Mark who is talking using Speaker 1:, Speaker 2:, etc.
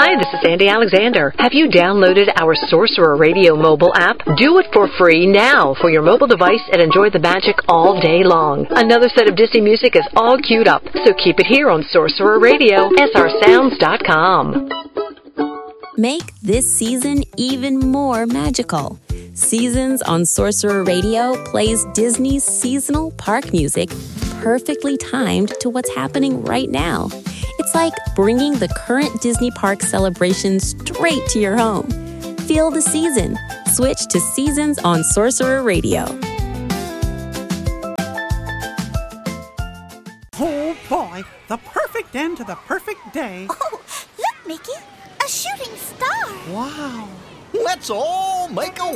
Speaker 1: Hi, this is Sandy Alexander. Have you downloaded our Sorcerer Radio mobile app? Do it for free now for your mobile device and enjoy the magic all day long. Another set of Disney music is all queued up, so keep it here on Sorcerer Radio, srsounds.com.
Speaker 2: Make this season even more magical. Seasons on Sorcerer Radio plays Disney's seasonal park music perfectly timed to what's happening right now. It's like bringing the current Disney park celebration straight to your home. Feel the season. Switch to Seasons on Sorcerer Radio.
Speaker 3: Oh boy, the perfect end to the perfect day.
Speaker 4: Oh, look, Mickey, a shooting star.
Speaker 3: Wow.
Speaker 5: Let's all make a